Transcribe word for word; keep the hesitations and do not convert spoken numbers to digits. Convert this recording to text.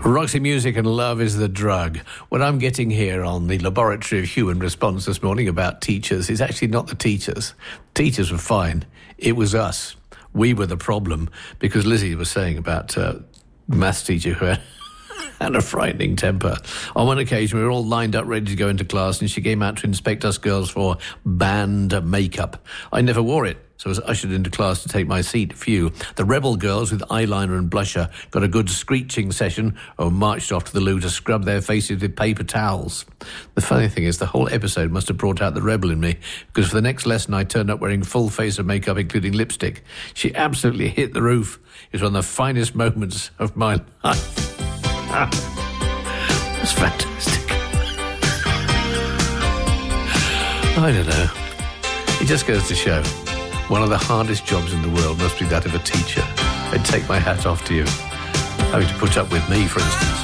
Roxy Music and Love is the Drug. What I'm getting here on the Laboratory of Human Response this morning about teachers is actually not the teachers. Teachers were fine. It was us. We were the problem, because Lizzie was saying about uh, the maths teacher who had, had a frightening temper. On one occasion, we were all lined up ready to go into class, and she came out to inspect us girls for band makeup. I never wore it, so I was ushered into class to take my seat. Phew. The rebel girls with eyeliner and blusher got a good screeching session or marched off to the loo to scrub their faces with paper towels. The funny thing is, the whole episode must have brought out the rebel in me, because for the next lesson I turned up wearing full face of makeup, including lipstick. She absolutely hit the roof. It was one of the finest moments of my life. That's fantastic. I don't know. It just goes to show, one of the hardest jobs in the world must be that of a teacher. I'd take my hat off to you, having to put up with me, for instance.